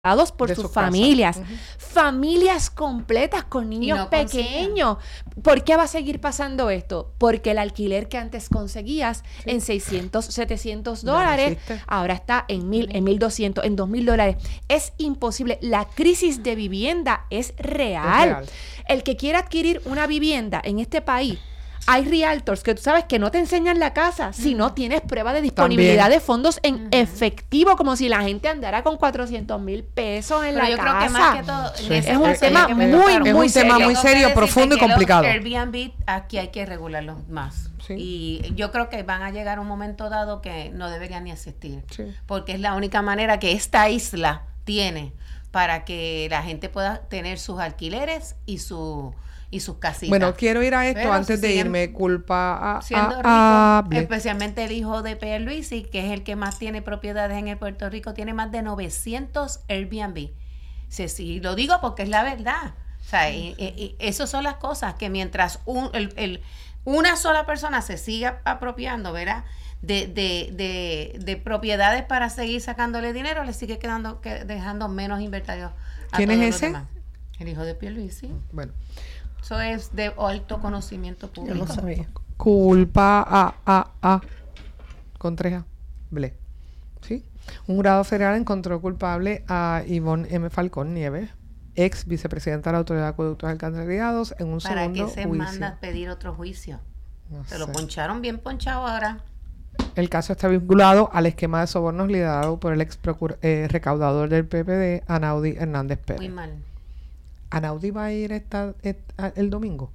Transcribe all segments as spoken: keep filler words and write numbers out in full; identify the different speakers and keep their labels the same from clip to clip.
Speaker 1: por
Speaker 2: de
Speaker 1: sus,
Speaker 2: sus
Speaker 1: familias,
Speaker 2: uh-huh.
Speaker 1: familias completas con niños no pequeños. Consigan. ¿Por qué va a seguir pasando esto? Porque el alquiler que antes conseguías sí. en seiscientos, setecientos dólares, no ahora está en mil, en mil doscientos, en dos mil dólares. Es imposible. La crisis de vivienda es real. es real. El que quiera adquirir una vivienda en este país, hay realtors que tú sabes que no te enseñan la casa uh-huh. si no tienes prueba de disponibilidad También. de fondos en uh-huh. efectivo, como si la gente andara con cuatrocientos mil pesos en Pero la yo casa. Creo que más que todo, sí. es un tema muy, muy,
Speaker 2: es
Speaker 1: muy
Speaker 2: un tema muy serio, profundo y complicado.
Speaker 3: Los Airbnb aquí hay que regularlos más. Sí. Y yo creo que van a llegar un momento dado que no deberían ni existir, sí. porque es la única manera que esta isla tiene para que la gente pueda tener sus alquileres y su y sus casitas.
Speaker 2: Bueno, quiero ir a esto Pero antes si de irme. Culpa a,
Speaker 3: siendo
Speaker 2: a,
Speaker 3: rico, a especialmente el hijo de Pierluisi, que es el que más tiene propiedades en el Puerto Rico, tiene más de novecientos Airbnb. Sí, sí, lo digo porque es la verdad. O sea, y, y, y esas son las cosas que mientras un, el, el, una sola persona se siga apropiando, ¿verdad? De, de, de, de propiedades para seguir sacándole dinero, le sigue quedando que, dejando menos inventarios.
Speaker 2: ¿Quién es ese?
Speaker 3: El hijo de Pierluisi.
Speaker 2: Bueno.
Speaker 3: Eso es de alto conocimiento público.
Speaker 2: Yo no sabía. Culpa a, a, a. Con tres A. Ble. ¿Sí? Un jurado federal encontró culpable a Ivonne M. Falcón Nieves, ex vicepresidenta de la Autoridad de Acueductos Alcantarillados, en un
Speaker 3: ¿Para
Speaker 2: segundo
Speaker 3: qué se
Speaker 2: juicio.
Speaker 3: manda a pedir otro juicio?
Speaker 2: No
Speaker 3: se
Speaker 2: sé.
Speaker 3: lo poncharon bien ponchado ahora.
Speaker 2: El caso está vinculado al esquema de sobornos liderado por el ex procura- eh, recaudador del P P D, Anaudi Hernández Pérez.
Speaker 3: Muy mal.
Speaker 2: ¿Anaudi va a ir esta, esta, el domingo?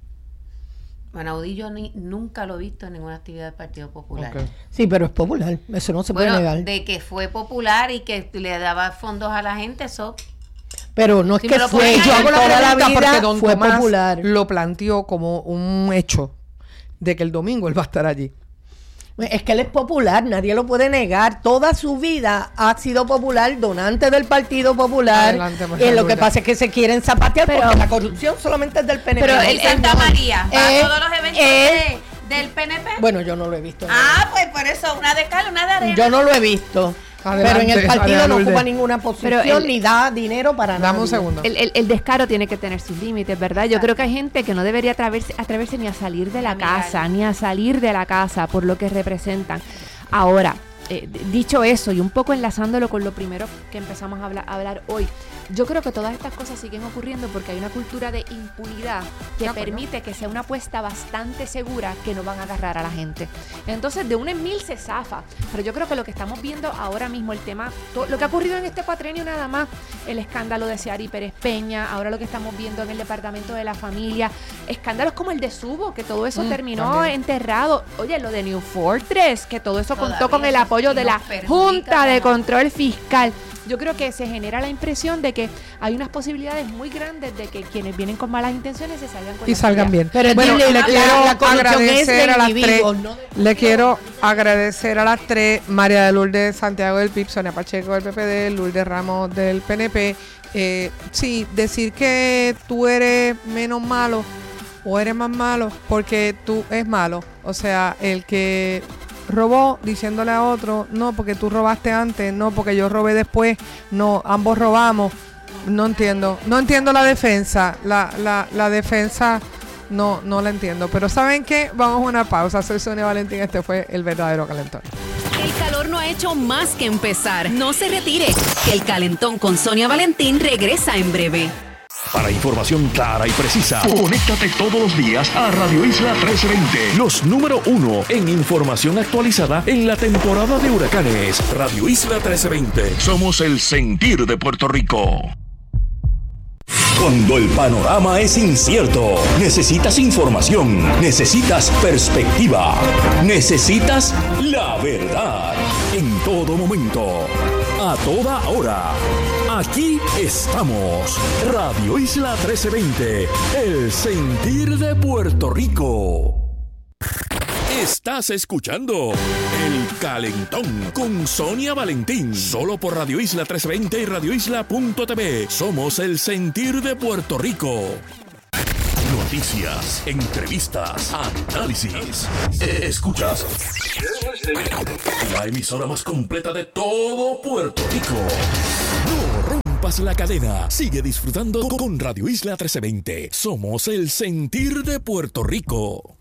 Speaker 3: Anaudi yo ni, nunca lo he visto en ninguna actividad del Partido Popular.
Speaker 4: Okay. Sí, pero es popular, eso no se
Speaker 3: bueno,
Speaker 4: puede negar.
Speaker 3: De que fue popular y que le daba fondos a la gente, eso...
Speaker 4: Pero no es
Speaker 3: si
Speaker 4: que fue,
Speaker 2: yo hago la
Speaker 4: toda la
Speaker 2: pregunta
Speaker 4: vida
Speaker 2: porque Don
Speaker 4: fue
Speaker 2: Tomás
Speaker 4: popular.
Speaker 2: Lo planteó como un hecho de que el domingo él va a estar allí.
Speaker 4: Es que él es popular, nadie lo puede negar. Toda su vida ha sido popular, donante del Partido Popular. Adelante, y lo que pasa es que se quieren zapatear pero, porque la corrupción solamente es del P N P.
Speaker 3: Pero el Santa María, ¿va eh, a todos los eventos eh, de, del P N P?
Speaker 4: Bueno, yo no lo he visto.
Speaker 3: Ah, pues por eso, una de cal, una de arena.
Speaker 4: Yo no lo he visto. Adelante, pero en el partido adelante, no ocupa ninguna posición el, ni da dinero para nada.
Speaker 2: Dame un segundo.
Speaker 1: El, el, el descaro tiene que tener sus límites, ¿verdad? Yo creo que hay gente que no debería atreverse, atreverse ni a salir de la casa, ni a salir de la casa por lo que representan. Ahora, eh, dicho eso y un poco enlazándolo con lo primero que empezamos a hablar, a hablar hoy, yo creo que todas estas cosas siguen ocurriendo porque hay una cultura de impunidad que no, permite no. que sea una apuesta bastante segura que no van a agarrar a la gente. Entonces, de uno en mil se zafa. Pero yo creo que lo que estamos viendo ahora mismo, el tema, todo, lo que ha ocurrido en este cuatrenio nada más, el escándalo de Seari Pérez Peña, ahora lo que estamos viendo en el Departamento de la Familia, escándalos como el de Subo, que todo eso mm, terminó también. enterrado. Oye, lo de New Fortress, que todo eso Todavía contó con el apoyo de la Junta de Control Fiscal. Yo creo que se genera la impresión de que hay unas posibilidades muy grandes de que quienes vienen con malas intenciones se salgan con
Speaker 2: y salgan bien.
Speaker 4: Pero bueno,
Speaker 2: le,
Speaker 4: le
Speaker 2: quiero
Speaker 4: la
Speaker 2: agradecer a las tres.
Speaker 4: ¿no?
Speaker 2: Le quiero agradecer a las tres, María de Lourdes Santiago del P I B, Sonia Pacheco del P P D, Lourdes Ramos del P N P. Eh, sí, decir que tú eres menos malo o eres más malo porque tú es malo. O sea, el que robó diciéndole a otro, no, porque tú robaste antes, no, porque yo robé después, no, ambos robamos. No entiendo, no entiendo la defensa, la, la, la defensa no, no la entiendo, pero ¿saben qué? Vamos a una pausa. Soy Sonia Valentín, este fue El Verdadero Calentón.
Speaker 5: El calor no ha hecho más que empezar, no se retire, que El Calentón con Sonia Valentín regresa en breve.
Speaker 6: Para información clara y precisa, conéctate todos los días a Radio Isla trece veinte, los número uno en información actualizada en la temporada de huracanes. Radio Isla trece veinte, somos el sentir de Puerto Rico. Cuando el panorama es incierto, necesitas información, necesitas perspectiva, necesitas la verdad. En todo momento, a toda hora. Aquí estamos, Radio Isla trece veinte, el sentir de Puerto Rico. Estás escuchando El Calentón con Sonia Valentín, solo por Radio Isla trescientos veinte y radio isla punto t v. Somos el sentir de Puerto Rico. Noticias, entrevistas, análisis. Escuchas la emisora más completa de todo Puerto Rico. No más la cadena. Sigue disfrutando con Radio Isla trece veinte. Somos el sentir de Puerto Rico.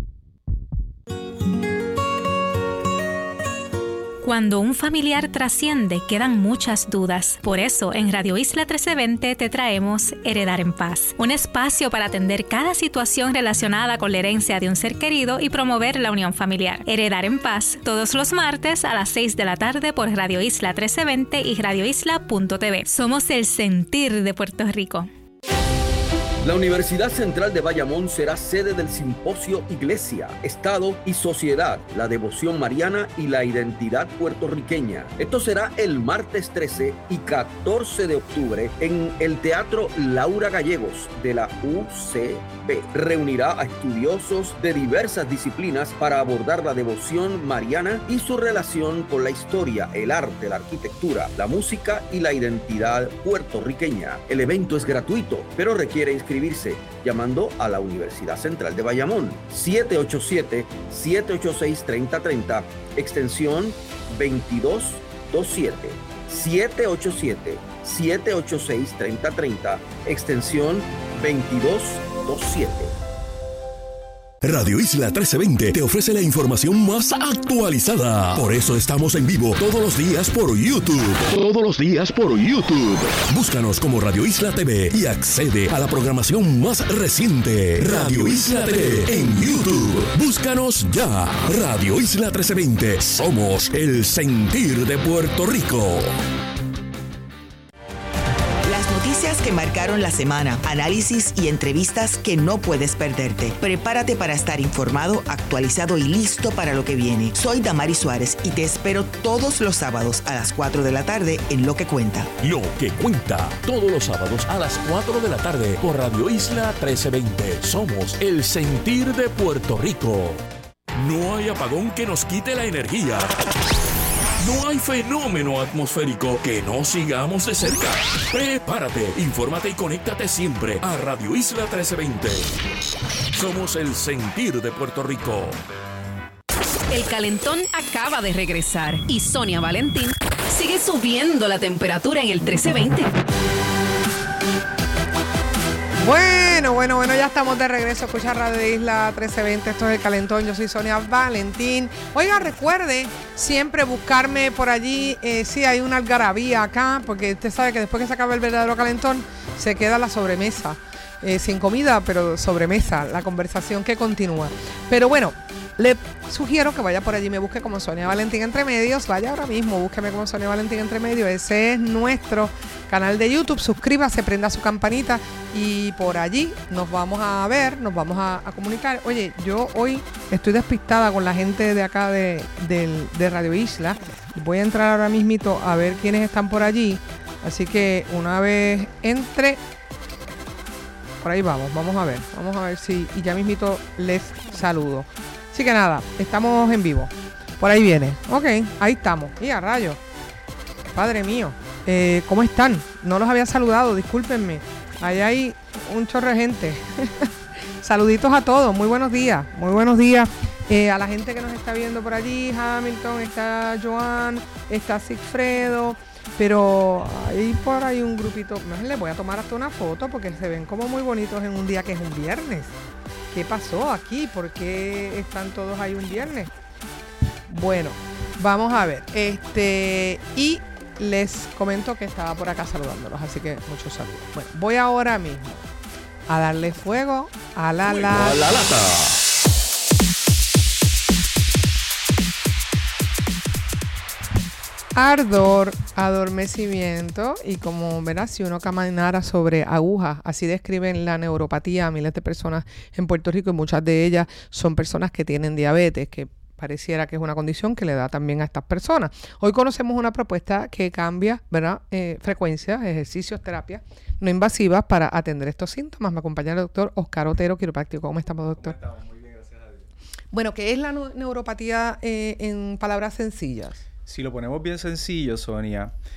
Speaker 7: Cuando un familiar trasciende, quedan muchas dudas. Por eso, en Radio Isla trece veinte te traemos Heredar en Paz, un espacio para atender cada situación relacionada con la herencia de un ser querido y promover la unión familiar. Heredar en Paz, todos los martes a las seis de la tarde por Radio Isla trece veinte y radio isla punto t v. Somos el sentir de Puerto Rico.
Speaker 8: La Universidad Central de Bayamón será sede del simposio Iglesia, Estado y Sociedad, la devoción mariana y la identidad puertorriqueña. Esto será el martes trece y catorce de octubre en el Teatro Laura Gallegos de la U C B. Reunirá a estudiosos de diversas disciplinas para abordar la devoción mariana y su relación con la historia, el arte, la arquitectura, la música y la identidad puertorriqueña. El evento es gratuito, pero requiere inscripción llamando a la Universidad Central de Bayamón siete ocho siete, siete ocho seis, tres cero tres cero, extensión veintidós veintisiete, siete ocho siete, siete ocho seis, tres cero tres cero, extensión veintidós veintisiete.
Speaker 6: Radio Isla trece veinte te ofrece la información más actualizada. Por eso estamos en vivo todos los días por YouTube. Todos los días por YouTube. Búscanos como Radio Isla T V y accede a la programación más reciente. Radio Isla T V en YouTube. Búscanos ya. Radio Isla trece veinte. Somos el sentir de Puerto Rico.
Speaker 9: Noticias que marcaron la semana, análisis y entrevistas que no puedes perderte. Prepárate para estar informado, actualizado y listo para lo que viene. Soy Damari Suárez y te espero todos los sábados a las cuatro de la tarde en Lo que Cuenta.
Speaker 6: Lo que Cuenta, todos los sábados a las cuatro de la tarde por Radio Isla trece veinte. Somos el sentir de Puerto Rico. No hay apagón que nos quite la energía. No hay fenómeno atmosférico que no sigamos de cerca. Prepárate, infórmate y conéctate siempre a Radio Isla trece veinte. Somos el sentir de Puerto Rico.
Speaker 5: El calentón acaba de regresar y Sonia Valentín sigue subiendo la temperatura en el trece veinte.
Speaker 2: Bueno, bueno, bueno, ya estamos de regreso. Escucha Radio Isla trece veinte, esto es El Calentón. Yo soy Sonia Valentín. Oiga, recuerde siempre buscarme por allí. Eh, sí, hay una algarabía acá, porque usted sabe que después que se acaba el verdadero calentón, se queda la sobremesa. Eh, sin comida, pero sobremesa, la conversación que continúa. Pero bueno, le sugiero que vaya por allí, me busque como Sonia Valentín Entre Medios. Vaya ahora mismo, búsqueme como Sonia Valentín Entre Medios. Ese es nuestro canal de YouTube. Suscríbase, prenda su campanita y por allí nos vamos a ver, nos vamos a, a comunicar. Oye, yo hoy estoy despistada con la gente de acá de, de, de Radio Isla. Voy a entrar ahora mismito a ver quiénes están por allí. Así que una vez entre... Por ahí vamos, vamos a ver, vamos a ver si, y ya mismito les saludo. Así que nada, estamos en vivo. Por ahí viene. Ok, ahí estamos. Y a rayos. Padre mío, eh, ¿cómo están? No los había saludado, discúlpenme. Ahí hay un chorro de gente. Saluditos a todos, muy buenos días, muy buenos días. Eh, a la gente que nos está viendo por allí, Hamilton, está Joan, está Sigfredo. Pero ahí por ahí un grupito, les voy a tomar hasta una foto porque se ven como muy bonitos en un día que es un viernes. ¿Qué pasó aquí? ¿Por qué están todos ahí un viernes? Bueno, vamos a ver. Este, y les comento que estaba por acá saludándolos, así que muchos saludos. Bueno, voy ahora mismo a darle fuego a la,
Speaker 6: fuego
Speaker 2: la,
Speaker 6: a la lata.
Speaker 2: Ardor, adormecimiento y como verás, si uno caminara sobre agujas, así describen la neuropatía a miles de personas en Puerto Rico y muchas de ellas son personas que tienen diabetes, que pareciera que es una condición que le da también a estas personas. Hoy conocemos una propuesta que cambia, ¿verdad? Eh, frecuencias, ejercicios, terapias no invasivas para atender estos síntomas. Me acompaña el doctor Oscar Otero, quiropráctico. ¿Cómo estamos, doctor? ¿Cómo estamos? Muy bien, gracias a Dios. Bueno, ¿qué es la neuropatía eh, en palabras sencillas?
Speaker 10: Si lo ponemos bien sencillo, Sonia,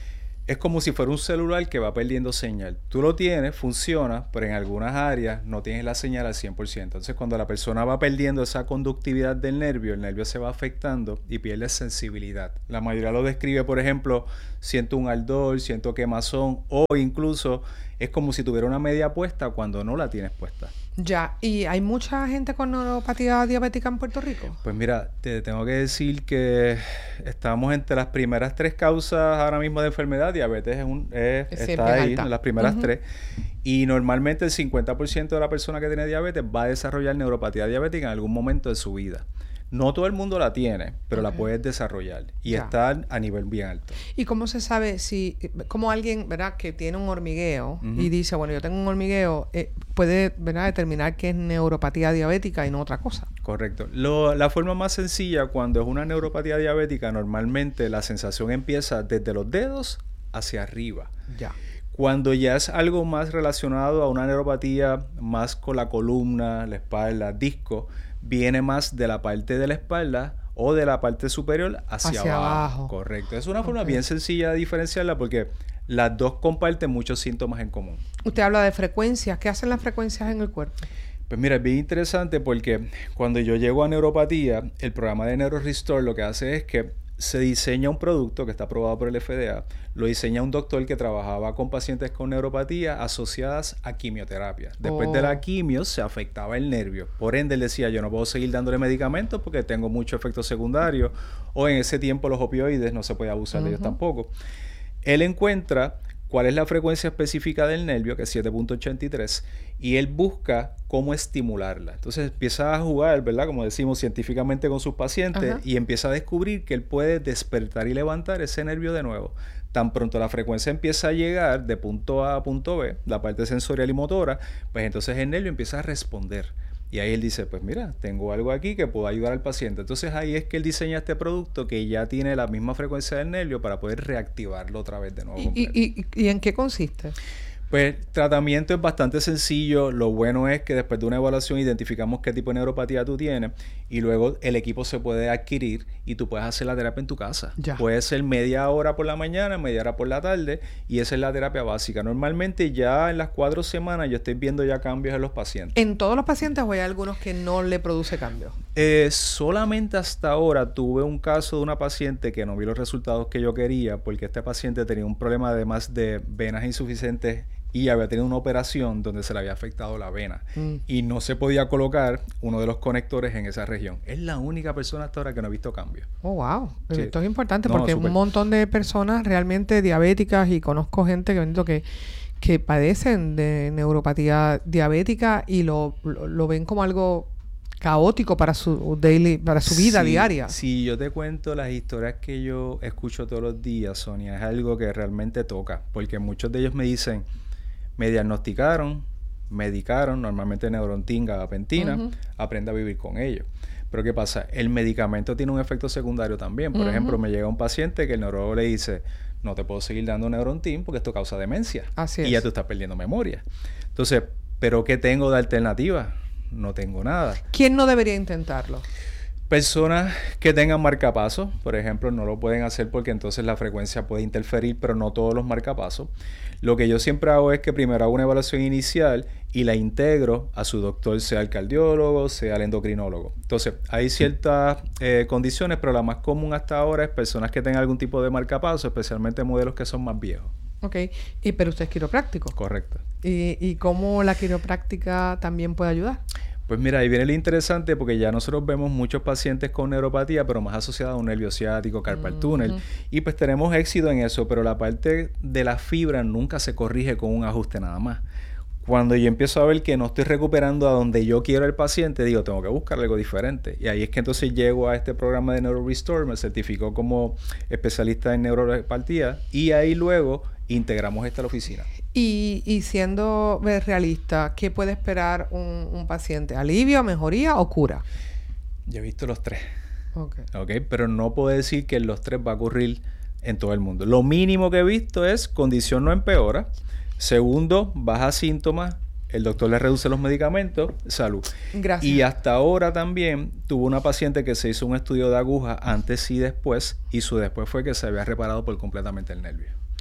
Speaker 10: es como si fuera un celular que va perdiendo señal. Tú lo tienes, funciona, pero en algunas áreas no tienes la señal al cien por ciento. Entonces, cuando la persona va perdiendo esa conductividad del nervio, el nervio se va afectando y pierde sensibilidad. La mayoría lo describe, por ejemplo, siento un ardor, siento quemazón, o incluso es como si tuviera una media puesta cuando no la tienes puesta.
Speaker 2: Ya, ¿y hay mucha gente con neuropatía diabética en Puerto Rico?
Speaker 10: Pues mira, te tengo que decir que estamos entre las primeras tres causas ahora mismo de enfermedad. Diabetes es un, es, está ahí alta. En las primeras uh-huh. tres. Y normalmente el cincuenta por ciento de la persona que tiene diabetes va a desarrollar neuropatía diabética en algún momento de su vida. No todo el mundo la tiene, pero okay. la puedes desarrollar y ya. Está a nivel bien alto.
Speaker 2: ¿Y cómo se sabe si, como alguien, verdad, que tiene un hormigueo uh-huh. y dice, bueno, yo tengo un hormigueo, eh, puede, verdad, determinar que es neuropatía diabética y no otra cosa?
Speaker 10: Correcto. Lo, la forma más sencilla, cuando es una neuropatía diabética, normalmente la sensación empieza desde los dedos hacia arriba.
Speaker 2: Ya.
Speaker 10: Cuando ya es algo más relacionado a una neuropatía más con la columna, la espalda, disco, viene más de la parte de la espalda o de la parte superior hacia, hacia abajo. abajo. Correcto. Es una okay. forma bien sencilla de diferenciarla porque las dos comparten muchos síntomas en común.
Speaker 2: Usted habla de frecuencias. ¿Qué hacen las frecuencias en el cuerpo?
Speaker 10: Pues mira, es bien interesante porque cuando yo llego a neuropatía, el programa de NeuroRestore lo que hace es que se diseña un producto que está aprobado por el F D A, lo diseña un doctor que trabajaba con pacientes con neuropatía asociadas a quimioterapia. Después oh. de la quimio se afectaba el nervio. Por ende, él decía, yo no puedo seguir dándole medicamentos porque tengo muchos efectos secundarios. O en ese tiempo los opioides no se podía abusar uh-huh. de ellos tampoco. Él encuentra cuál es la frecuencia específica del nervio, que es siete punto ochenta y tres, y él busca cómo estimularla. Entonces empieza a jugar, ¿verdad? Como decimos científicamente con sus pacientes, uh-huh. y empieza a descubrir que él puede despertar y levantar ese nervio de nuevo. Tan pronto la frecuencia empieza a llegar de punto A a punto B, la parte sensorial y motora, pues entonces el nervio empieza a responder. Y ahí él dice, pues mira, tengo algo aquí que puedo ayudar al paciente. Entonces ahí es que él diseña este producto que ya tiene la misma frecuencia del nervio para poder reactivarlo otra vez de nuevo.
Speaker 2: ¿Y, y, y, ¿y en qué consiste?
Speaker 10: Pues tratamiento es bastante sencillo. Lo bueno es que después de una evaluación identificamos qué tipo de neuropatía tú tienes y luego el equipo se puede adquirir y tú puedes hacer la terapia en tu casa. Ya. Puede ser media hora por la mañana, media hora por la tarde y esa es la terapia básica. Normalmente ya en las cuatro semanas yo estoy viendo ya cambios en los pacientes.
Speaker 2: ¿En todos los pacientes o hay algunos que no le produce cambios?
Speaker 10: Eh, solamente hasta ahora tuve un caso de una paciente que no vi los resultados que yo quería porque este paciente tenía un problema además de venas insuficientes y había tenido una operación donde se le había afectado la vena mm. y no se podía colocar uno de los conectores en esa región. Es la única persona hasta ahora que no ha visto cambios.
Speaker 2: Oh, wow. Sí. Esto es importante no, porque no, un montón de personas realmente diabéticas y conozco gente que, que, que padecen de neuropatía diabética y lo, lo, lo ven como algo caótico para su daily, para su vida
Speaker 10: sí,
Speaker 2: diaria.
Speaker 10: Sí, yo te cuento las historias que yo escucho todos los días, Sonia, es algo que realmente toca, porque muchos de ellos me dicen, me diagnosticaron, medicaron, normalmente Neurontin, gabapentina, uh-huh. aprende a vivir con ellos. Pero ¿qué pasa? El medicamento tiene un efecto secundario también. Por uh-huh. ejemplo, me llega un paciente que el neurólogo le dice, no te puedo seguir dando Neurontin porque esto causa demencia.
Speaker 2: Así
Speaker 10: y
Speaker 2: es.
Speaker 10: ya tú estás perdiendo memoria. Entonces, ¿pero qué tengo de alternativa? No tengo nada.
Speaker 2: ¿Quién no debería intentarlo?
Speaker 10: Personas que tengan marcapasos, por ejemplo, no lo pueden hacer porque entonces la frecuencia puede interferir, pero no todos los marcapasos. Lo que yo siempre hago es que primero hago una evaluación inicial y la integro a su doctor, sea el cardiólogo, sea el endocrinólogo. Entonces, hay ciertas eh, condiciones, pero la más común hasta ahora es personas que tengan algún tipo de marcapaso, especialmente modelos que son más viejos.
Speaker 2: Ok, y, pero usted es quiropráctico.
Speaker 10: Correcto.
Speaker 2: ¿Y, y cómo la quiropráctica también puede ayudar?
Speaker 10: Pues mira, ahí viene lo interesante porque ya nosotros vemos muchos pacientes con neuropatía, pero más asociados a un nervio ciático, carpal uh-huh. tunnel, y pues tenemos éxito en eso, pero la parte de la fibra nunca se corrige con un ajuste nada más. Cuando yo empiezo a ver que no estoy recuperando a donde yo quiero al paciente, digo, tengo que buscar algo diferente. Y ahí es que entonces llego a este programa de NeuroRestore, me certificó como especialista en neuropatía y ahí luego integramos esta a la oficina.
Speaker 2: Y, y siendo realista, ¿qué puede esperar un, un paciente? ¿Alivio, mejoría o cura?
Speaker 10: Yo he visto los tres.
Speaker 2: Okay.
Speaker 10: Okay, pero no puedo decir que los tres va a ocurrir en todo el mundo. Lo mínimo que he visto es condición no empeora. Segundo, baja síntomas. El doctor le reduce los medicamentos. Salud.
Speaker 2: Gracias.
Speaker 10: Y hasta ahora también tuvo una paciente que se hizo un estudio de aguja antes y después. Y su después fue que se había reparado por completamente el nervio.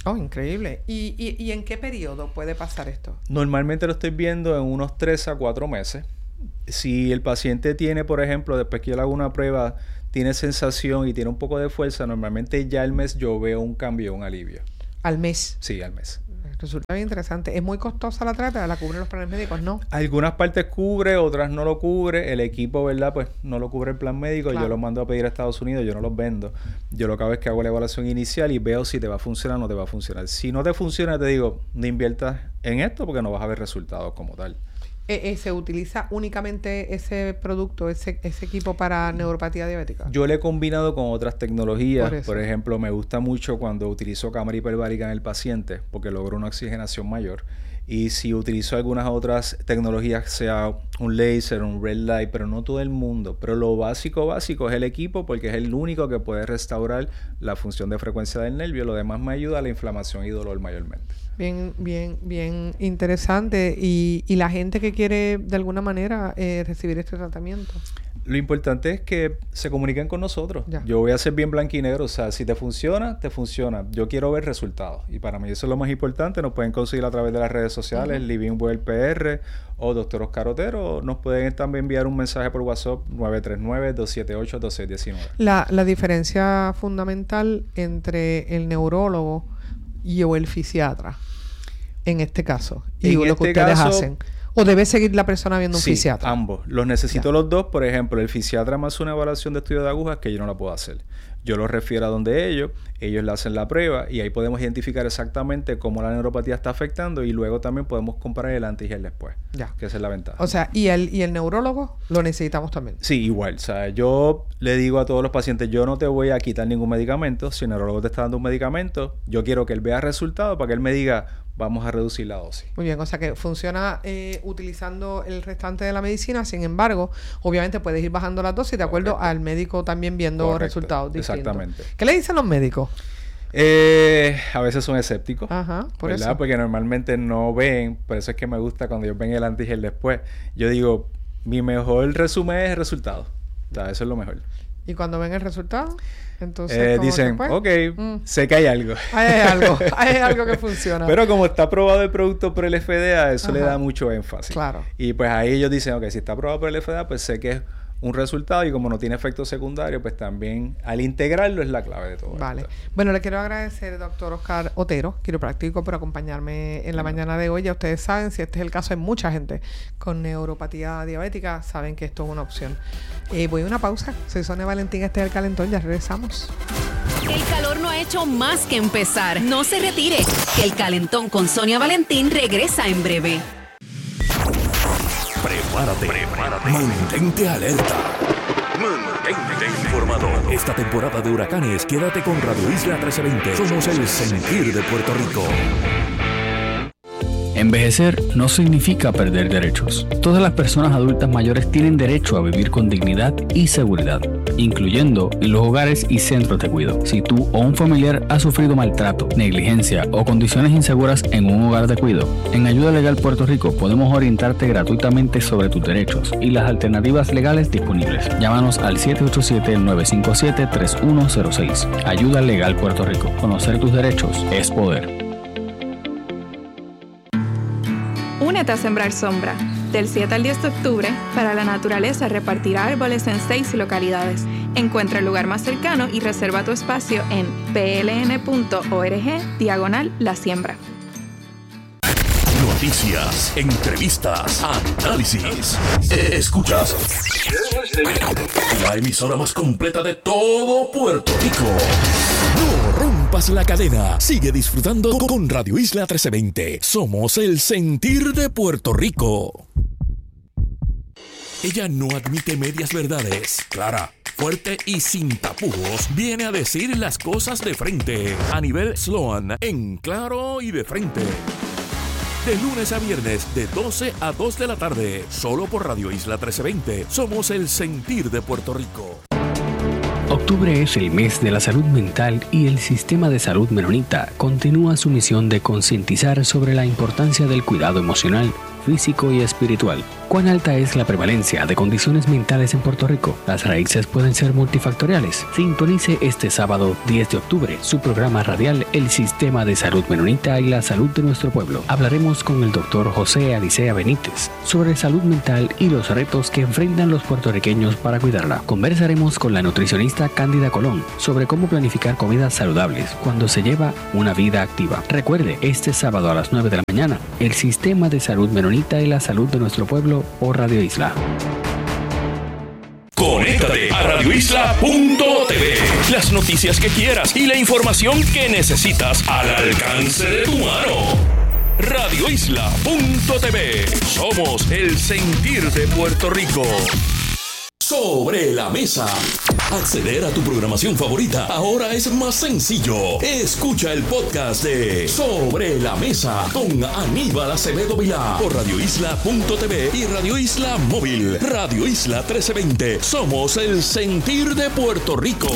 Speaker 2: Oh, increíble. ¿Y, y, y en qué periodo puede pasar esto?
Speaker 10: Normalmente lo estoy viendo en unos tres a cuatro meses. Si el paciente tiene, por ejemplo, después que yo le hago una prueba, tiene sensación y tiene un poco de fuerza, normalmente ya al mes yo veo un cambio, un alivio.
Speaker 2: ¿Al mes?
Speaker 10: Sí, al mes.
Speaker 2: Resulta bien interesante. ¿Es muy costosa la terapia? ¿La cubren los planes médicos? No.
Speaker 10: Algunas partes cubre, otras no lo cubre. El equipo, ¿verdad? Pues no lo cubre el plan médico. Claro. Yo lo mando a pedir a Estados Unidos, yo no los vendo. Yo lo que hago es que hago la evaluación inicial y veo si te va a funcionar o no te va a funcionar. Si no te funciona, te digo, no inviertas en esto porque no vas a ver resultados como tal.
Speaker 2: Eh, eh, ¿Se utiliza únicamente ese producto, ese, ese equipo para neuropatía diabética?
Speaker 10: Yo le he combinado con otras tecnologías. Por, Por ejemplo, me gusta mucho cuando utilizo cámara hiperbárica en el paciente porque logro una oxigenación mayor. Y si utilizo algunas otras tecnologías, sea un láser, un red light, pero no todo el mundo. Pero lo básico, básico es el equipo porque es el único que puede restaurar la función de frecuencia del nervio. Lo demás me ayuda a la inflamación y dolor mayormente.
Speaker 2: Bien, bien, bien interesante. Y, y la gente que quiere de alguna manera eh, recibir este tratamiento.
Speaker 10: Lo importante es que se comuniquen con nosotros.
Speaker 2: Ya.
Speaker 10: Yo voy a ser bien blanco y negro. O sea, si te funciona, te funciona. Yo quiero ver resultados. Y para mí eso es lo más importante. Nos pueden conseguir a través de las redes sociales, uh-huh. Living Well P R o Doctor Oscar Otero. Nos pueden también enviar un mensaje por WhatsApp nueve tres nueve, dos siete ocho, dos seis uno nueve.
Speaker 2: La, la diferencia fundamental entre el neurólogo y o el fisiatra, en este caso, y
Speaker 10: en
Speaker 2: lo
Speaker 10: este
Speaker 2: que ustedes
Speaker 10: caso,
Speaker 2: hacen. ¿O debe seguir la persona viendo un
Speaker 10: sí,
Speaker 2: fisiatra?
Speaker 10: Ambos. Los necesito ya. Los dos. Por ejemplo, el fisiatra me hace una evaluación de estudio de agujas que yo no la puedo hacer. Yo los refiero a donde ellos, ellos le hacen la prueba y ahí podemos identificar exactamente cómo la neuropatía está afectando y luego también podemos comparar el antes y el después.
Speaker 2: Ya.
Speaker 10: Que esa es la ventaja.
Speaker 2: O sea, ¿y el, y el neurólogo lo necesitamos también?
Speaker 10: Sí, igual. O sea, yo le digo a todos los pacientes, yo no te voy a quitar ningún medicamento. Si el neurólogo te está dando un medicamento, yo quiero que él vea resultados para que él me diga, vamos a reducir la dosis.
Speaker 2: Muy bien, o sea que funciona eh, utilizando el restante de la medicina. Sin embargo, obviamente puedes ir bajando la dosis de acuerdo Correcto. Al médico también viendo Correcto. Resultados distintos.
Speaker 10: Exactamente.
Speaker 2: ¿Qué le dicen los médicos?
Speaker 10: Eh, a veces son escépticos.
Speaker 2: Ajá, por
Speaker 10: ¿verdad?
Speaker 2: eso.
Speaker 10: Porque normalmente no ven. Por eso es que me gusta cuando ellos ven el antes y el después. Yo digo, mi mejor resumen es el resultado. O sea, eso es lo mejor.
Speaker 2: ¿Y cuando ven el resultado? Entonces,
Speaker 10: eh, dicen, ok, mm. sé que hay algo.
Speaker 2: Hay algo, hay algo que funciona.
Speaker 10: Pero como está aprobado el producto por el F D A, eso Ajá. le da mucho énfasis.
Speaker 2: Claro.
Speaker 10: Y pues ahí ellos dicen, ok, si está aprobado por el F D A, pues sé que es un resultado y como no tiene efectos secundarios, pues también al integrarlo es la clave de todo.
Speaker 2: Vale.
Speaker 10: esto.
Speaker 2: Bueno, le quiero agradecer, doctor Oscar Otero, quiropráctico, por acompañarme en la mañana de hoy. Ya ustedes saben, si este es el caso, hay mucha gente con neuropatía diabética, saben que esto es una opción. Eh, voy a una pausa. Soy Sonia Valentín, este es El Calentón, ya regresamos.
Speaker 5: El calor no ha hecho más que empezar. No se retire. El Calentón con Sonia Valentín regresa en breve.
Speaker 6: Prepárate, prepárate. Mantente alerta. Mantente informado. Esta temporada de huracanes, quédate con Radio Isla trece veinte. Somos el sentir de Puerto Rico.
Speaker 11: Envejecer no significa perder derechos. Todas las personas adultas mayores tienen derecho a vivir con dignidad y seguridad, incluyendo en los hogares y centros de cuidado. Si tú o un familiar ha sufrido maltrato, negligencia o condiciones inseguras en un hogar de cuidado, en Ayuda Legal Puerto Rico podemos orientarte gratuitamente sobre tus derechos y las alternativas legales disponibles. Llámanos al siete ocho siete, nueve cinco siete, tres uno cero seis. Ayuda Legal Puerto Rico. Conocer tus derechos es poder.
Speaker 12: Únete a Sembrar Sombra. Del siete al diez de octubre, Para la Naturaleza repartirá árboles en seis localidades. Encuentra el lugar más cercano y reserva tu espacio en pln.org diagonal la siembra.
Speaker 6: Noticias, entrevistas, análisis. Escuchas la emisora más completa de todo Puerto Rico. No rompas la cadena. Sigue disfrutando con Radio Isla trece veinte. Somos el sentir de Puerto Rico. Ella no admite medias verdades. Clara, fuerte y sin tapujos, viene a decir las cosas de frente. A nivel Sloan, en claro y de frente. De lunes a viernes, de doce a dos de la tarde. Solo por Radio Isla trece veinte. Somos el sentir de Puerto Rico.
Speaker 11: Octubre es el mes de la salud mental y el Sistema de Salud Menonita continúa su misión de concientizar sobre la importancia del cuidado emocional, físico y espiritual. ¿Cuán alta es la prevalencia de condiciones mentales en Puerto Rico? ¿Las raíces pueden ser multifactoriales? Sintonice este sábado diez de octubre su programa radial El Sistema de Salud Menonita y la Salud de Nuestro Pueblo. Hablaremos con el doctor José Alicea Benítez sobre salud mental y los retos que enfrentan los puertorriqueños para cuidarla. Conversaremos con la nutricionista Cándida Colón sobre cómo planificar comidas saludables cuando se lleva una vida activa. Recuerde, este sábado a las nueve de la mañana, El Sistema de Salud Menonita y la Salud de Nuestro Pueblo por Radio Isla.
Speaker 6: Conéctate a radio isla punto t v. Las noticias que quieras y la información que necesitas al alcance de tu mano. radio isla punto t v. Somos el sentir de Puerto Rico. Sobre la mesa. Acceder a tu programación favorita ahora es más sencillo. Escucha el podcast de Sobre la Mesa con Aníbal Acevedo Vilá por radio isla punto t v y Radio Isla Móvil. Radio Isla trece veinte. Somos el sentir de Puerto Rico.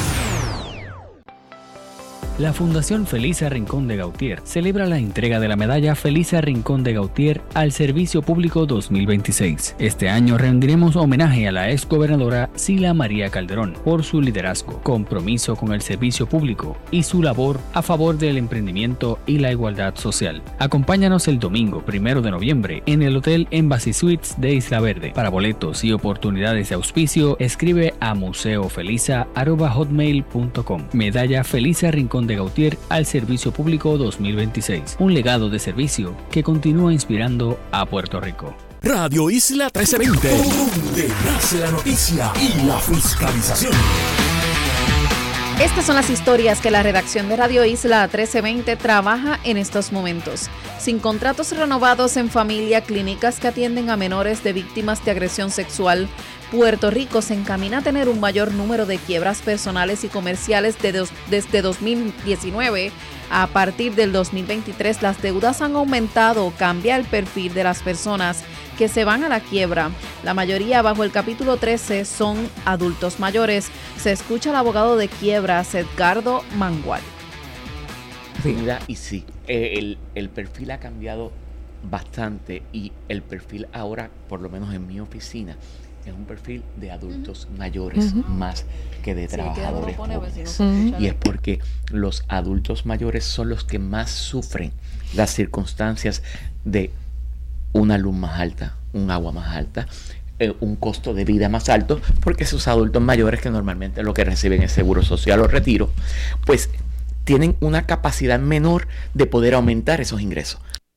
Speaker 11: La Fundación Felisa Rincón de Gautier celebra la entrega de la medalla Felisa Rincón de Gautier al Servicio Público dos mil veintiséis. Este año rendiremos homenaje a la exgobernadora Sila María Calderón por su liderazgo, compromiso con el servicio público y su labor a favor del emprendimiento y la igualdad social. Acompáñanos el domingo primero de noviembre en el Hotel Embassy Suites de Isla Verde. Para boletos y oportunidades de auspicio, escribe a museofelisa arroba hotmail punto com. Medalla Felisa Rincón de Gautier al Servicio Público dos mil veintiséis. Un legado de servicio que continúa inspirando a Puerto Rico.
Speaker 6: Radio Isla trece veinte, donde nace la noticia y la fiscalización.
Speaker 13: Estas son las historias que la redacción de Radio Isla trece veinte trabaja en estos momentos. Sin contratos renovados en familia, clínicas que atienden a menores de víctimas de agresión sexual, Puerto Rico se encamina a tener un mayor número de quiebras personales y comerciales de dos, desde dos mil diecinueve. A partir del dos mil veintitrés, las deudas han aumentado, cambia el perfil de las personas que se van a la quiebra. La mayoría bajo el capítulo trece son adultos mayores. Se escucha al abogado de quiebras, Edgardo Mangual.
Speaker 14: Sí. Mira, y sí, eh, el, el perfil ha cambiado bastante y el perfil ahora, por lo menos en mi oficina, es un perfil de adultos uh-huh. mayores uh-huh. más que de sí, trabajadores pone, jóvenes. Uh-huh. Y es porque los adultos mayores son los que más sufren las circunstancias de una luz más alta, un agua más alta, eh, un costo de vida más alto, porque esos adultos mayores que normalmente lo que reciben es seguro social o retiro, pues tienen una capacidad menor de poder aumentar esos ingresos.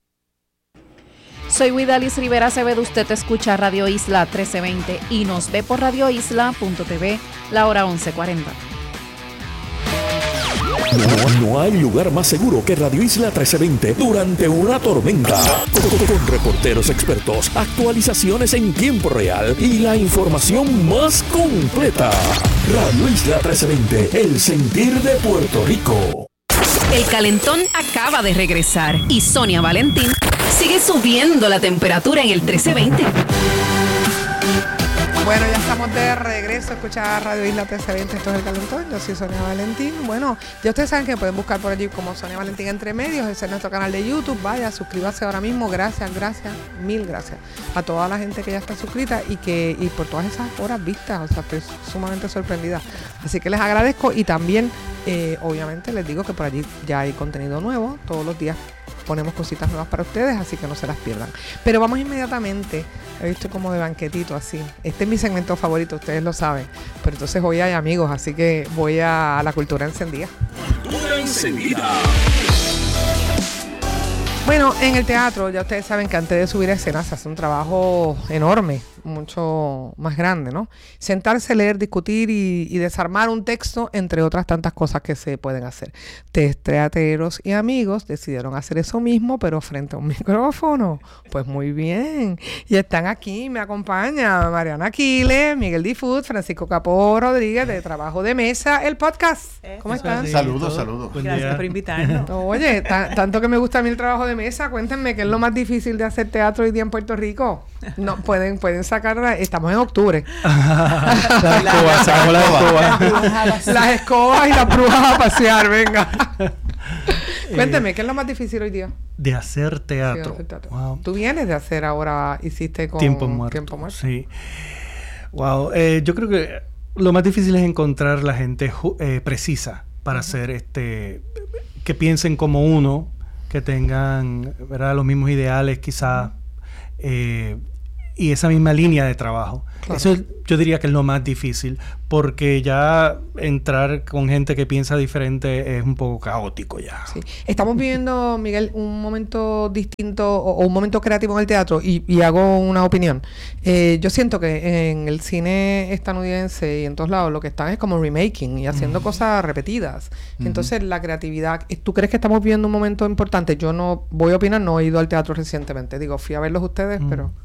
Speaker 13: Soy Widalis Rivera Acevedo, usted escucha Radio Isla trece veinte y nos ve por radio isla punto t v, la hora once cuarenta.
Speaker 6: No, no hay lugar más seguro que Radio Isla trece veinte durante una tormenta. Con, con reporteros expertos, actualizaciones en tiempo real y la información más completa. Radio Isla trece veinte, el sentir de Puerto Rico.
Speaker 5: El calentón acaba de regresar y Sonia Valentín sigue subiendo la temperatura en el trece veinte.
Speaker 2: Bueno, ya estamos de regreso a escuchar Radio Isla trece veinte, esto es El Calentón, yo soy Sonia Valentín. Bueno, ya ustedes saben que me pueden buscar por allí como Sonia Valentín Entre Medios, ese es nuestro canal de YouTube, vaya, suscríbase ahora mismo, gracias, gracias, mil gracias a toda la gente que ya está suscrita y que y por todas esas horas vistas, o sea, estoy sumamente sorprendida, así que les agradezco y también, eh, obviamente les digo que por allí ya hay contenido nuevo, todos los días ponemos cositas nuevas para ustedes, así que no se las pierdan. Pero vamos inmediatamente, he visto como de banquetito así. Este es mi segmento favorito, ustedes lo saben. Pero entonces hoy hay amigos, así que voy a la cultura encendida.
Speaker 6: Cultura encendida.
Speaker 2: Bueno, en el teatro ya ustedes saben que antes de subir a escena se hace un trabajo enorme, mucho más grande, ¿no? Sentarse, leer, discutir y, y desarmar un texto, entre otras tantas cosas que se pueden hacer. Tres teatreros y amigos decidieron hacer eso mismo, pero frente a un micrófono. Pues muy bien. Y están aquí, me acompaña Mariana Aquiles, Miguel Difut, Francisco Capó Rodríguez, de Trabajo de Mesa, el podcast. ¿Cómo están?
Speaker 15: Saludos, saludos.
Speaker 16: Gracias por invitarnos.
Speaker 2: Oye, t- tanto que me gusta a mí el trabajo de mesa, cuéntenme qué es lo más difícil de hacer teatro hoy día en Puerto Rico. No, pueden, pueden sacar, estamos en octubre.
Speaker 10: Las escobas, sacamos las escobas.
Speaker 2: Las escobas y las brujas a pasear, venga. Cuénteme, ¿qué es lo más difícil hoy día?
Speaker 15: de hacer teatro.
Speaker 2: Sí, hacer teatro.
Speaker 15: Wow.
Speaker 2: Tú vienes de hacer ahora, hiciste con
Speaker 15: Tiempo Muerto.
Speaker 2: Tiempo Muerto.
Speaker 15: Sí. Wow. Eh, yo creo que lo más difícil es encontrar la gente eh, precisa para uh-huh. hacer este, que piensen como uno, que tengan, ¿verdad?, los mismos ideales quizás, eh, y esa misma línea de trabajo. Claro. Eso yo diría que es lo más difícil, porque ya entrar con gente que piensa diferente es un poco caótico ya.
Speaker 2: Sí. Estamos viviendo, Miguel, un momento distinto o, o un momento creativo en el teatro, y, y hago una opinión. Eh, yo siento que en el cine estadounidense y en todos lados lo que están es como remaking y haciendo uh-huh. cosas repetidas. Uh-huh. Entonces la creatividad, ¿tú crees que estamos viviendo un momento importante? Yo no voy a opinar, no he ido al teatro recientemente. Digo, fui a verlos ustedes, uh-huh. pero...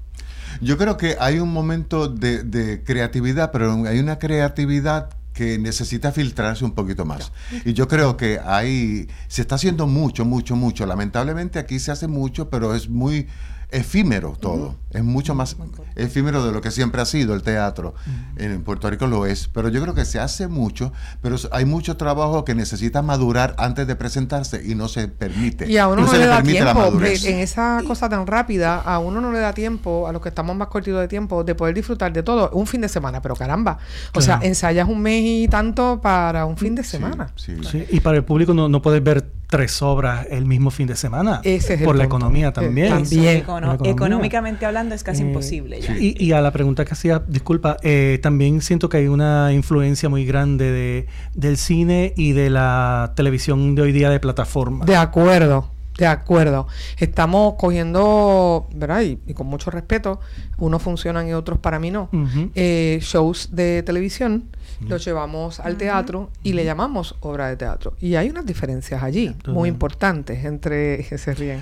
Speaker 16: Yo creo que hay un momento de, de creatividad, pero hay una creatividad que necesita filtrarse un poquito más. Y yo creo que hay, se está haciendo mucho, mucho, mucho. Lamentablemente aquí se hace mucho, pero es muy efímero todo. Uh-huh. Es mucho más efímero de lo que siempre ha sido el teatro. Uh-huh. En Puerto Rico lo es. Pero yo creo que se hace mucho, pero hay mucho trabajo que necesita madurar antes de presentarse y no se permite.
Speaker 2: Y a uno no,
Speaker 16: no
Speaker 2: le, le da tiempo. En esa cosa tan rápida, a uno no le da tiempo, a los que estamos más cortitos de tiempo, de poder disfrutar de todo un fin de semana. Pero caramba, o claro. sea, ensayas un mes y tanto para un fin de semana.
Speaker 15: Sí, sí. Sí, y para el público no, no puedes ver tres obras el mismo fin de semana.
Speaker 2: Ese es
Speaker 15: por
Speaker 2: el
Speaker 15: la
Speaker 2: punto.
Speaker 15: Economía también.
Speaker 17: Eh, también. Econo-
Speaker 15: la economía.
Speaker 17: Económicamente hablando es casi eh, imposible ya.
Speaker 15: Y, y a la pregunta que hacía, disculpa, eh, también siento que hay una influencia muy grande de, del cine y de la televisión de hoy día de plataforma.
Speaker 2: De acuerdo. De acuerdo. Estamos cogiendo, ¿verdad? Y, y con mucho respeto, unos funcionan y otros para mí no. Uh-huh. Eh, shows de televisión uh-huh. los llevamos al teatro uh-huh. y le llamamos obra de teatro. Y hay unas diferencias allí uh-huh. muy importantes entre... se ríen.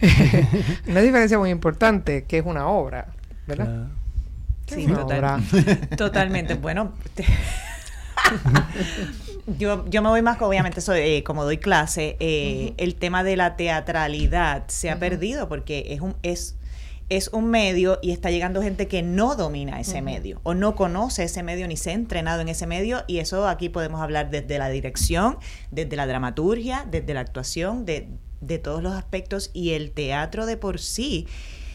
Speaker 2: Una diferencia muy importante que es una obra, ¿verdad?
Speaker 17: Uh, sí, una total, obra. Totalmente. Bueno... Te... Yo, yo me voy más, obviamente, soy, eh, como doy clase, eh, uh-huh. el tema de la teatralidad se ha uh-huh. perdido porque es un, es, es un medio y está llegando gente que no domina ese uh-huh. medio o no conoce ese medio ni se ha entrenado en ese medio, y eso aquí podemos hablar desde la dirección, desde la dramaturgia, desde la actuación, de, de todos los aspectos, y el teatro de por sí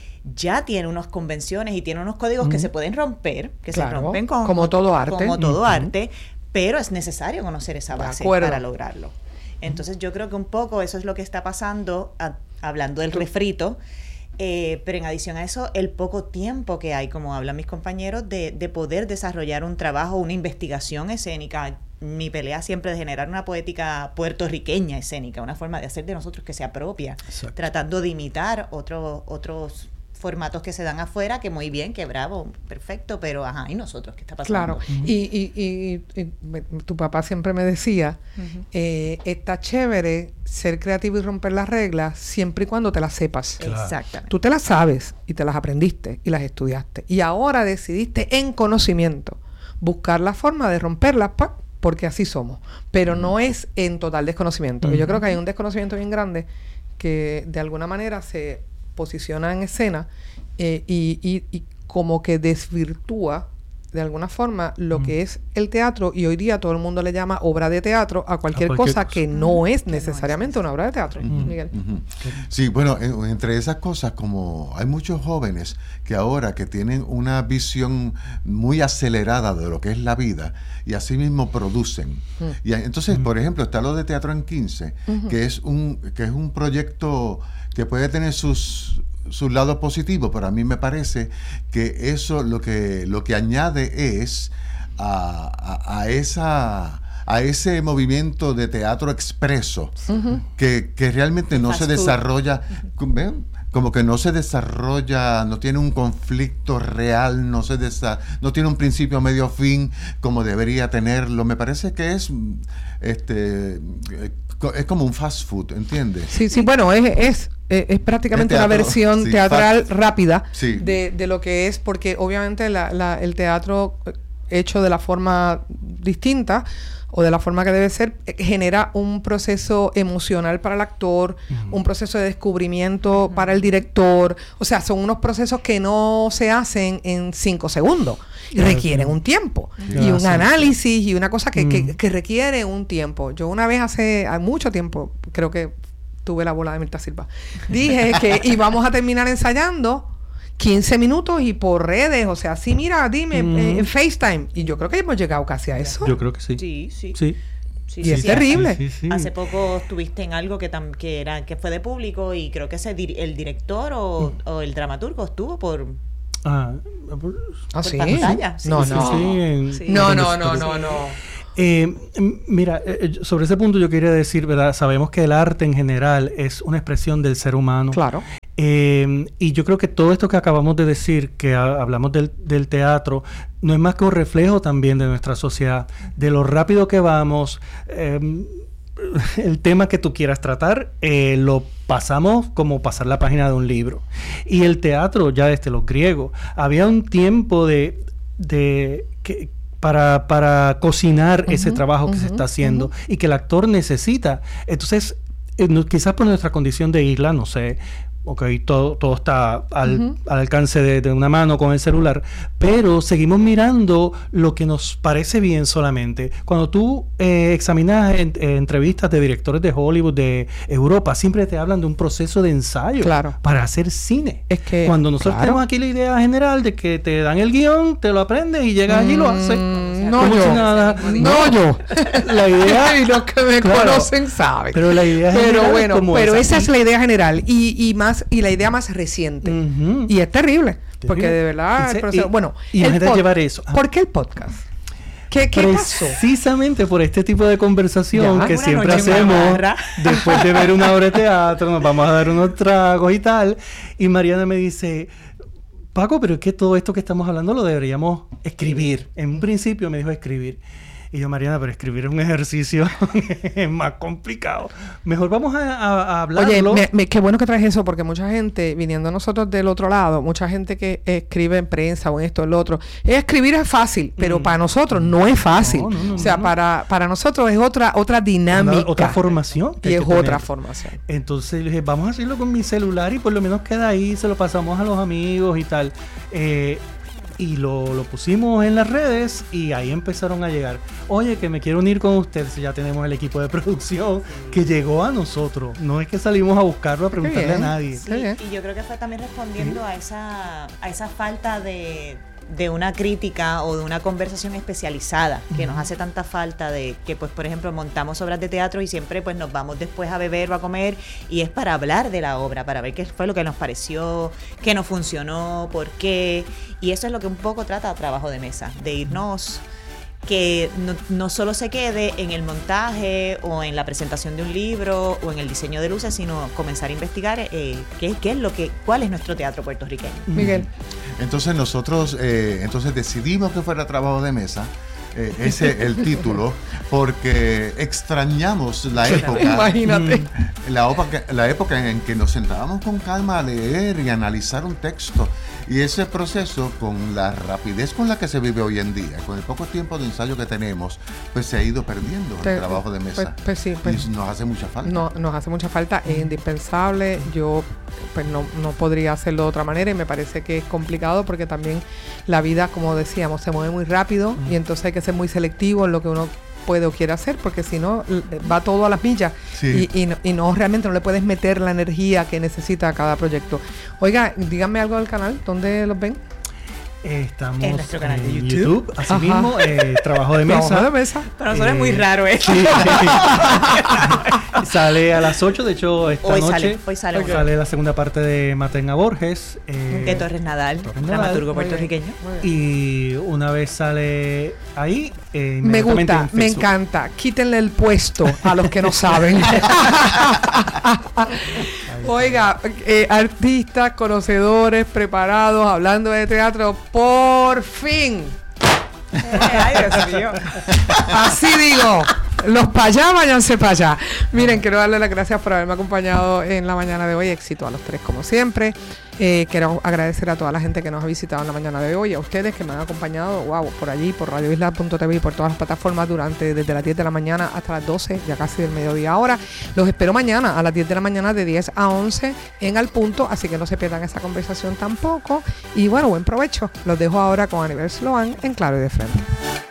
Speaker 17: ya tiene unas convenciones y tiene unos códigos uh-huh. que se pueden romper, que
Speaker 2: claro,
Speaker 17: se rompen con,
Speaker 2: como todo arte.
Speaker 17: Como todo
Speaker 2: uh-huh.
Speaker 17: arte, pero es necesario conocer esa base para lograrlo. Entonces yo creo que un poco eso es lo que está pasando, a, hablando del refrito, eh, pero en adición a eso, el poco tiempo que hay, como hablan mis compañeros, de, de poder desarrollar un trabajo, una investigación escénica. Mi pelea siempre de generar una poética puertorriqueña escénica, una forma de hacer de nosotros que sea propia, exacto. tratando de imitar otro, otros formatos que se dan afuera, que muy bien, que bravo, perfecto, pero ajá, ¿y nosotros qué está pasando?
Speaker 2: Claro, uh-huh. y, y, y, y me, tu papá siempre me decía, uh-huh. eh, está chévere ser creativo y romper las reglas siempre y cuando te las sepas.
Speaker 17: Claro. Exactamente.
Speaker 2: Tú te las sabes y te las aprendiste y las estudiaste, y ahora decidiste en conocimiento buscar la forma de romperlas, pa, porque así somos, pero uh-huh. no es en total desconocimiento. Uh-huh. Y yo creo que hay un desconocimiento bien grande que de alguna manera se posiciona en escena eh, y, y, y como que desvirtúa de alguna forma lo mm. que es el teatro, y hoy día todo el mundo le llama obra de teatro a cualquier, a cualquier cosa, cosa que no es necesariamente no es. una obra de teatro. Mm-hmm. Miguel.
Speaker 16: Mm-hmm. Sí, bueno, en, entre esas cosas, como hay muchos jóvenes que ahora que tienen una visión muy acelerada de lo que es la vida y así mismo producen. Mm. Y entonces, mm. por ejemplo, está lo de Teatro en quince, mm-hmm. que es un que es un proyecto que puede tener sus sus lados positivos, pero a mí me parece que eso lo que lo que añade es a, a, a esa a ese movimiento de teatro expreso uh-huh. que, que realmente no Fast se food. desarrolla ¿ven? Como que no se desarrolla, no tiene un conflicto real, no se desa- no tiene un principio, medio, fin como debería tenerlo. Me parece que es este es como un fast food, ¿entiendes?
Speaker 2: Sí, sí, bueno, es es, es prácticamente teatro, una versión sí, teatral fast, rápida sí. de, de lo que es, porque obviamente la, la, el teatro hecho de la forma distinta o de la forma que debe ser, genera un proceso emocional para el actor, uh-huh. un proceso de descubrimiento uh-huh. para el director. O sea, son unos procesos que no se hacen en cinco segundos. Y claro, requieren sí. un tiempo. Uh-huh. Y un análisis y una cosa que, uh-huh. que, que requiere un tiempo. Yo una vez hace mucho tiempo, creo que tuve la bola de Mirta Silva. Dije que íbamos a terminar ensayando quince minutos y por redes, o sea, sí, mira, dime, mm. eh, en FaceTime. Y yo creo que hemos llegado casi a eso.
Speaker 15: Yo creo que sí.
Speaker 17: Sí, sí.
Speaker 15: Sí.
Speaker 17: Sí,
Speaker 2: y
Speaker 17: sí,
Speaker 2: es
Speaker 17: sí,
Speaker 2: terrible.
Speaker 17: Sí, sí, sí. Hace poco estuviste en algo que tam, que era que fue de público y creo que ese di el director o, mm. o el dramaturgo estuvo por
Speaker 15: ah,
Speaker 2: por, ¿Ah, sí?
Speaker 17: pantalla.
Speaker 2: Sí, no,
Speaker 17: sí,
Speaker 2: no.
Speaker 17: sí,
Speaker 15: en,
Speaker 17: sí.
Speaker 2: no, no, no, no, no.
Speaker 15: Eh, mira, eh, sobre ese punto yo quería decir, ¿verdad? Sabemos que el arte en general es una expresión del ser humano.
Speaker 2: Claro.
Speaker 15: Eh, y yo creo que todo esto que acabamos de decir, que a, hablamos del, del teatro, no es más que un reflejo también de nuestra sociedad, de lo rápido que vamos. Eh, el tema que tú quieras tratar, eh, lo pasamos como pasar la página de un libro. Y el teatro, ya desde los griegos, había un tiempo de... de que, Para, para cocinar uh-huh, ese trabajo uh-huh, que se está haciendo uh-huh. y que el actor necesita. Entonces, eh, no, quizás por nuestra condición de isla, no sé, ok, todo, todo está al, uh-huh. al alcance de, de una mano con el celular, pero seguimos mirando lo que nos parece bien solamente. Cuando tú eh, examinas en, eh, entrevistas de directores de Hollywood, de Europa, siempre te hablan de un proceso de ensayo
Speaker 2: claro.
Speaker 15: para hacer cine.
Speaker 2: Es que,
Speaker 15: cuando nosotros
Speaker 2: claro.
Speaker 15: tenemos aquí la idea general de que te dan el guión, te lo aprendes y llegas mm, allí y lo haces.
Speaker 2: No yo,
Speaker 15: si nada.
Speaker 2: no yo.
Speaker 15: La idea
Speaker 2: y los que me claro, conocen saben.
Speaker 15: Pero la idea
Speaker 2: pero
Speaker 15: general
Speaker 2: bueno,
Speaker 15: es como
Speaker 2: pero
Speaker 15: esa,
Speaker 2: esa es la idea general y, y más y la idea más reciente. Uh-huh. Y es terrible, porque de verdad el proceso,
Speaker 15: y,
Speaker 2: bueno,
Speaker 15: y
Speaker 2: el pod,
Speaker 15: llevar eso.
Speaker 2: ¿Por qué el podcast? ¿Qué, qué pasó?
Speaker 15: Precisamente por este tipo de conversación
Speaker 2: ya,
Speaker 15: que siempre hacemos después de ver una obra de teatro, nos vamos a dar unos tragos y tal, y Mariana me dice: Paco, pero es que todo esto que estamos hablando lo deberíamos escribir. En un principio me dijo escribir. Y yo, Mariana, pero escribir es un ejercicio más complicado. Mejor vamos a, a, a hablarlo.
Speaker 2: Oye, me, me, qué bueno que traes eso, porque mucha gente, viniendo nosotros del otro lado, mucha gente que escribe en prensa o en esto o en lo otro, escribir es fácil, pero mm. para nosotros no es fácil. No, no, no, o sea, no, no. Para, para nosotros es otra otra dinámica.
Speaker 15: Una, otra formación.
Speaker 2: Y es otra formación.
Speaker 15: Entonces le dije, vamos a hacerlo con mi celular y por lo menos queda ahí, se lo pasamos a los amigos y tal. Eh... Y lo, lo pusimos en las redes y ahí empezaron a llegar. Oye, que me quiero unir con ustedes. Ya tenemos el equipo de producción que llegó a nosotros. No es que salimos a buscarlo, a preguntarle a nadie.
Speaker 17: Sí, y yo creo que fue también respondiendo a esa, a esa falta de, de una crítica o de una conversación especializada que nos hace tanta falta, de que, pues, por ejemplo, montamos obras de teatro y siempre pues nos vamos después a beber o a comer y es para hablar de la obra, para ver qué fue lo que nos pareció, qué no funcionó, por qué. Y eso es lo que un poco trata Trabajo de Mesa, de irnos, que no, no solo se quede en el montaje o en la presentación de un libro o en el diseño de luces, sino comenzar a investigar eh, qué, qué es lo que, cuál es nuestro teatro puertorriqueño.
Speaker 2: Miguel.
Speaker 16: Entonces nosotros eh, entonces decidimos que fuera Trabajo de Mesa. Eh, ese el título, porque extrañamos la época.
Speaker 2: Imagínate.
Speaker 16: La, época, la época en que nos sentábamos con calma a leer y analizar un texto. Y ese proceso, con la rapidez con la que se vive hoy en día, con el poco tiempo de ensayo que tenemos, pues se ha ido perdiendo Te, el trabajo de mesa.
Speaker 2: Pues, pues sí, pues,
Speaker 16: y nos hace mucha falta.
Speaker 2: No, nos hace mucha falta, es indispensable. Yo pues no, no podría hacerlo de otra manera y me parece que es complicado porque también la vida, como decíamos, se mueve muy rápido mm. y entonces hay que ser muy selectivo en lo que uno puede o quiere hacer, porque si no va todo a las millas sí. y, y, no, y no realmente no le puedes meter la energía que necesita a cada proyecto. Oiga, díganme algo del canal, ¿dónde los ven?
Speaker 15: Estamos
Speaker 17: en nuestro canal de YouTube,
Speaker 15: YouTube así Ajá. mismo, eh, Trabajo de Mesa.
Speaker 2: Trabajo de Mesa.
Speaker 17: Para nosotros eh, es muy raro eso.
Speaker 15: Sí, sí. Sale a las ocho, de hecho, esta
Speaker 17: hoy
Speaker 15: noche
Speaker 17: sale, hoy sale,
Speaker 15: okay. sale la segunda parte de Maten a Borges. Eh,
Speaker 17: de Torres Nadal, Torres Nadal, dramaturgo puertorriqueño.
Speaker 15: Y una vez sale ahí, eh,
Speaker 2: me gusta, me encanta. Quítenle el puesto a los que no saben. Oiga, eh, artistas, conocedores, preparados, hablando de teatro, por fin.
Speaker 17: Eh, ay, Dios mío.
Speaker 2: Así digo. Los para allá, váyanse para allá. Miren, quiero darle las gracias por haberme acompañado en la mañana de hoy. Éxito a los tres, como siempre. Eh, quiero agradecer a toda la gente que nos ha visitado en la mañana de hoy, a ustedes que me han acompañado, wow, por allí, por radio isla punto t v y por todas las plataformas durante desde las diez de la mañana hasta las doce, ya casi del mediodía ahora. Los espero mañana a las diez de la mañana, de diez a once en Al Punto, así que no se pierdan esa conversación tampoco. Y bueno, buen provecho. Los dejo ahora con Anibel Sloan en Claro y de Frente.